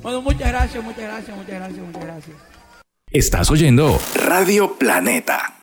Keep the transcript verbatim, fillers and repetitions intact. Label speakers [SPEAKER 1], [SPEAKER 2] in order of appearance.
[SPEAKER 1] Bueno, muchas gracias, muchas gracias, muchas gracias, muchas gracias.
[SPEAKER 2] Estás oyendo Radio Planeta.